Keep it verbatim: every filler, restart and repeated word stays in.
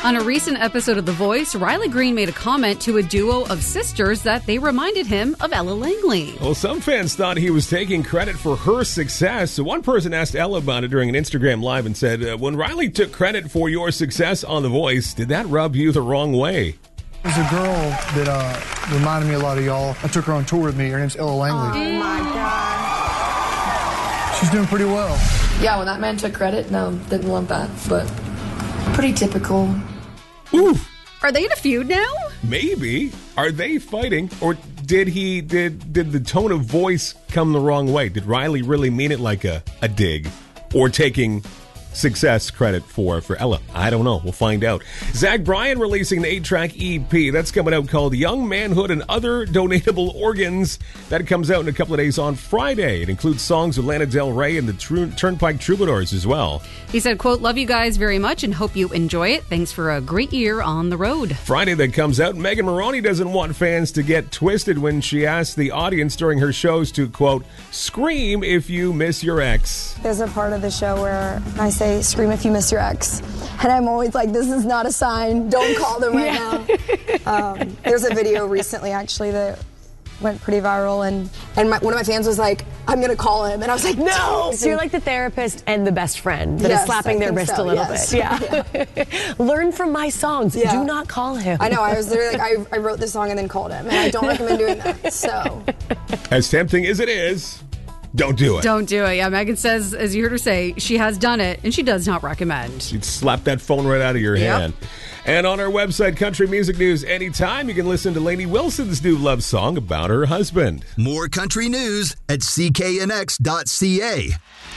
On a recent episode of The Voice, Riley Green made a comment to a duo of sisters that they reminded him of Ella Langley. Well, some fans thought he was taking credit for her success. So one person asked Ella about it during an Instagram Live and said, uh, when Riley took credit for your success on The Voice, did that rub you the wrong way? There's a girl that uh, reminded me a lot of y'all. I took her on tour with me. Her name's Ella Langley. Oh, my God. She's doing pretty well. Yeah, when that man took credit, no, didn't love that, but pretty typical. Ooh. Are they in a feud now? Maybe. Are they fighting? Or did he did did the tone of voice come the wrong way? Did Riley really mean it like a, a dig? Or taking success credit for for Ella? I don't know. We'll find out. Zach Bryan releasing the eight-track E P. That's coming out called Young Manhood and Other Donatable Organs. That comes out in a couple of days on Friday. It includes songs with Lana Del Rey and the Tru- Turnpike Troubadours as well. He said, quote, love you guys very much and hope you enjoy it. Thanks for a great year on the road. Friday that comes out, Megan Moroney doesn't want fans to get twisted when she asks the audience during her shows to, quote, scream if you miss your ex. There's a part of the show where I say, scream if you miss your ex. And I'm always like, this is not a sign. Don't call them right yeah. now. Um, there's a video recently, actually, that went pretty viral. And, and my, one of my fans was like, I'm going to call him. And I was like, no. So you're like the therapist and the best friend that yes, is slapping I their wrist so, a little yes. bit. Yeah. yeah. Learn from my songs. Yeah. Do not call him. I know. I was literally like, I, I wrote this song and then called him. And I don't recommend doing that. So. As tempting as it is, don't do it. Don't do it. Yeah, Megan says, as you heard her say, she has done it, and she does not recommend. She'd slap that phone right out of your Yep. hand. And on our website, Country Music News Anytime, you can listen to Lainey Wilson's new love song about her husband. More country news at C K N X dot C A.